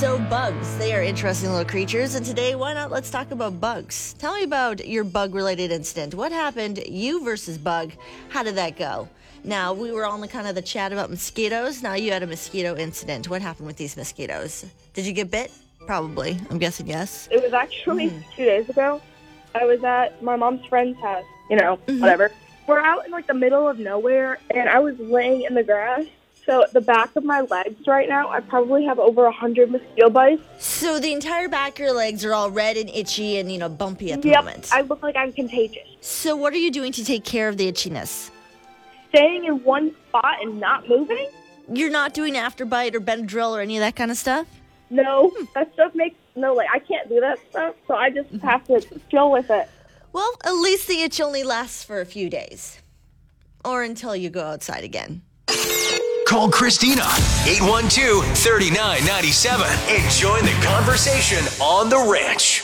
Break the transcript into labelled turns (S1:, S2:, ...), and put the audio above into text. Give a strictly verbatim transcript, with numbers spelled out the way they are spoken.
S1: So bugs, they are interesting little creatures, and today, why not let's talk about bugs. Tell me about your bug-related incident. What happened, you versus bug? How did that go? Now, we were on the kind of the chat about mosquitoes. Now you had a mosquito incident. What happened with these mosquitoes? Did you get bit? Probably. I'm guessing yes.
S2: It was actually mm. two days ago. I was at my mom's friend's house, you know, mm-hmm. whatever. We're out in, like, the middle of nowhere, and I was laying in the grass. So the back of my legs right now, I probably have over one hundred mosquito bites.
S1: So the entire back of your legs are all red and itchy and, you know, bumpy at the
S2: yep,
S1: moment.
S2: I look like I'm contagious.
S1: So what are you doing to take care of the itchiness?
S2: Staying in one spot and not moving.
S1: You're not doing Afterbite or Benadryl or any of that kind of stuff?
S2: No, hmm. that stuff makes, no, like, I can't do that stuff, so I just have to chill with it.
S1: Well, at least the itch only lasts for a few days. Or until you go outside again.
S3: Call Christina, eight one two, three nine nine seven, and join the conversation on The Ranch.